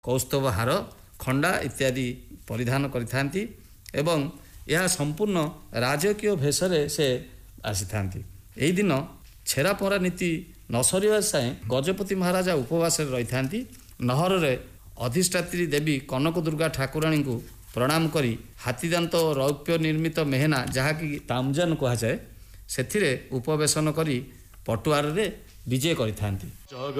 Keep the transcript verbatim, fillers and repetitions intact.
କୌସ୍ତବ ହାର ଖଣ୍ଡା ଇତ୍ୟାଦି ପରିଧାନ କରିଥାନ୍ତି ଏବଂ ଏହା ସମ୍ପୂର୍ଣ୍ଣ ରାଜକୀୟ ଭେଷରେ ସେ ଆସିଥାନ୍ତି। ଏହି ଦିନ ଛେରା ପହଁରା ନୀତି ନ ସରିବା ଯାଏଁ ଗଜପତି ମହାରାଜା ଉପବାସରେ ରହିଥାନ୍ତି। ନହରରେ ଅଧିଷ୍ଠାତ୍ରୀ ଦେବୀ କନକ ଦୁର୍ଗା ଠାକୁରାଣୀଙ୍କୁ ପ୍ରଣାମ କରି ହାତୀଦାନ୍ତ ଓ ରୌପ୍ୟ ନିର୍ମିତ ମେହେନା ଯାହାକି ତାମଜାନ କୁହାଯାଏ ସେଥିରେ ଉପବେଶନ କରି ପଟୁଆରରେ ବିଜେ କରିଥାନ୍ତି।